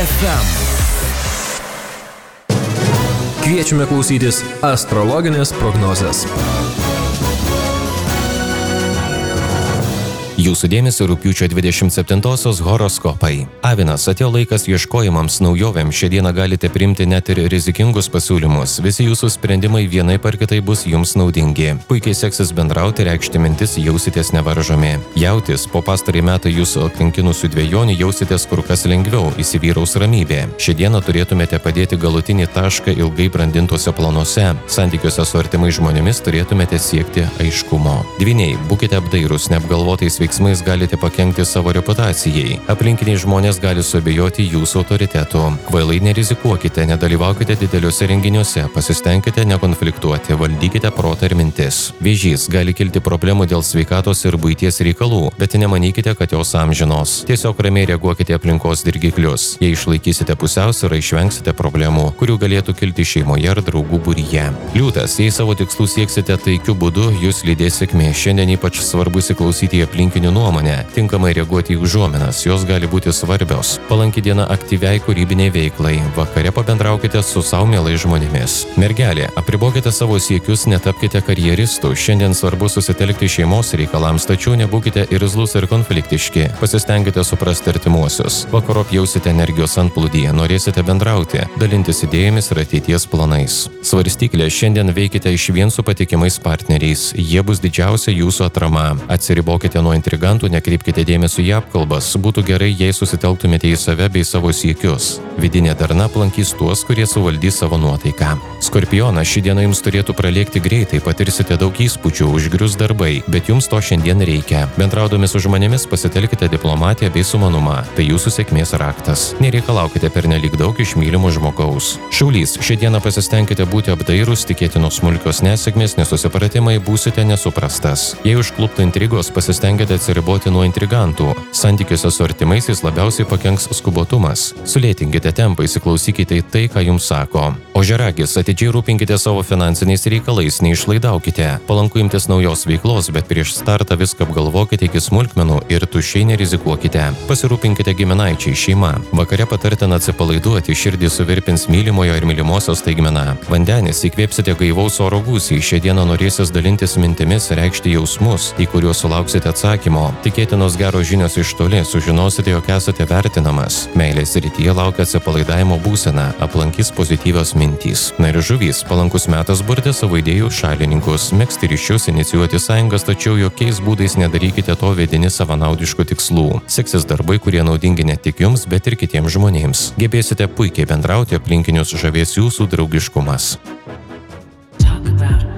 FM. Kviečiame klausytis astrologinės prognozės. Jūsų dėmesio rugpjūčio 27-osios horoskopai. Avinas, atėjo laikas ieškojimams naujovėm. Šią dieną galite priimti net ir rizikingus pasiūlymus. Visi jūsų sprendimai vienaip ar kitaip bus jums naudingi. Puikiai seksis bendrauti, reikšti mintis, jausitės nevaržomi. Jautis, po pastarąjį metą jūsų kankinusių dvejonių jausitės kur kas lengviau, įsivyraus ramybė. Šią dieną turėtumėte padėti galutinį tašką ilgai brandintuose planuose. Santykiuose su artimais žmonėmis turėtumėte siekti aiškumo. Dvyniai, būkite apdairūs, neapgalvotais veiksmais galite pakenkti savo reputacijai. Aplinkiniai žmonės gali suabejoti jūsų autoritetu. Kvailai nerizikuokite, nedalyvaukite dideliuose renginiuose, pasistengkite nekonfliktuoti, valdykite protą ir mintis. Vėžys, gali kilti problemų dėl sveikatos ir buities reikalų, bet nemanykite, kad jos amžinos. Tiesiog ramiai reaguokite aplinkos dirgiklius. Jei išlaikysite pusiausvyrą, išvengsite problemų, kurių galėtų kilti šeimoje ar draugų būryje. Liūtas, jei savo tikslų sieksite taikiu būdu, jūs lydės sėkmė. Šiandien ypač svarbu įsiklausyti į aplinkinių nuomonę, tinkamai reaguoti į užuominas, jos gali būti svarbios. Palanki diena aktyviai kūrybiniai veiklai. Vakare pabendraukite su savo mielais žmonėmis. Mergelė, apribokite savo siekius, netapkite karjeristų. Šiandien svarbu susitelkti šeimos reikalams, tačiau nebūkite irzlus ir konfliktiški. Pasistengkite suprasti artimuosius. Vakarop jausite energijos antplūdį, norėsite bendrauti, dalintis idėjomis ir ateities planais. Svarstyklė, šiandien veikite išvien su patikimais partneriais. Jie bus didžiausia jūsų atrama. Atsiribokite nuo intrigantų, nekreipkite dėmesio į apkalbas. Būtų gerai, jei susitelktumėte į save bei savo siekius. Vidinė darna aplankys tuos, kurie suvaldys savo nuotaiką. Skorpionas, ši diena jums turėtų pralėkti greitai, patirsite daug įspūdžių, užgrius darbai, bet jums to šiandien reikia. Bendraudami su žmonėmis pasitelkite diplomatiją bei sumanumą. Tai jūsų sėkmės raktas. Nereikalaukite pernelyg daug iš mylimo žmogaus. Šaulys, šią dieną pasistengkite būti apdairūs, tikėtinos smulkios nesėkmės, nesusipratimai, būsite nesuprastas. Jei užkluptų intrigos, pasistengkite atsiriboti nuo intrigantų. Santykiuose su artimaisiais labiausiai pakenks skubotumas. Sulėtinkite tempą, įsiklausykite į tai, ką jums sako. Ožiaragis, atidžiai rūpinkite savo finansiniais reikalais, neišlaidaukite. Palanku imtis naujos veiklos, bet prieš startą viską apgalvokite iki smulkmenų ir tuščiai nerizikuokite. Pasirūpinkite giminaičiai, šeima. Vakare patartina atsipalaiduoti, širdį suvirpins mylimojo ir mylimosios staigmena. Vandenis, įkvėpsite gaivaus oro gūsį. Šią dieną norėsis dalintis mintimis, reikšti jausmus, į kuriuos sulauksite atsakymo. Tikėtinos geros žinios iš toli, sužinosite, jog esate vertinamas. Meilės srityje laukia atsipalaidavimo būsena, aplankys pozityvios mintys. Na ir žuvys, palankus metas burti savo idėjų šalininkus, megzti ryšius, inicijuoti sąjungas, tačiau jokiais būdais nedarykite to vedini savanaudiškų tikslų. Seksis darbai, kurie naudingi ne tik jums, bet ir kitiems žmonėms. Gebėsite puikiai bendrauti, aplinkinius žavės jūsų draugiškumas.